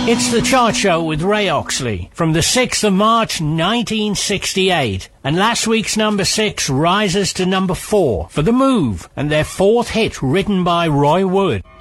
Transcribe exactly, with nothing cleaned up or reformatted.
It's the Chart Show with Ray Oxley from the sixth of March nineteen sixty-eight, and last week's number six rises to number four for The Move and their fourth hit written by Roy Wood.